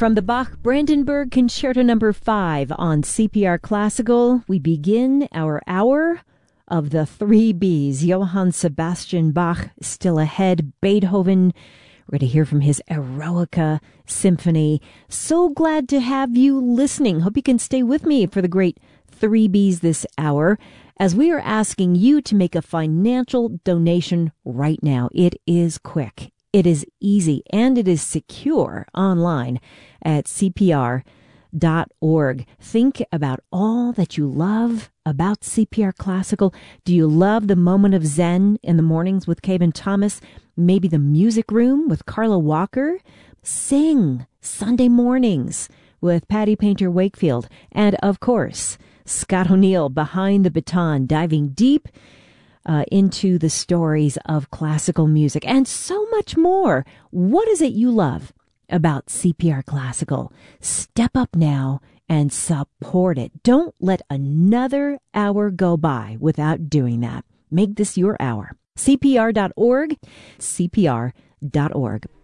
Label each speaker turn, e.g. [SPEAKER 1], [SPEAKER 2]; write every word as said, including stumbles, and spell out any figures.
[SPEAKER 1] From the Bach Brandenburg Concerto Number five on C P R Classical, we begin our hour of the three B's. Johann Sebastian Bach, still ahead. Beethoven, we're going to hear from his Eroica Symphony. So glad to have you listening. Hope you can stay with me for the great three B's this hour, as we are asking you to make a financial donation right now. It is quick, it is easy, and it is secure online at C P R dot org. Think about all that you love about C P R Classical. Do you love the moment of Zen in the mornings with Kevin Thomas? Maybe the music room with Carla Walker? Sing Sunday mornings with Patty Painter Wakefield. And of course, Scott O'Neill behind the baton, diving deep uh, into the stories of classical music and so much more. What is it you love about C P R Classical? Step up now and support it. Don't let another hour go by without doing that. Make this your hour. C P R dot org, C P R dot org.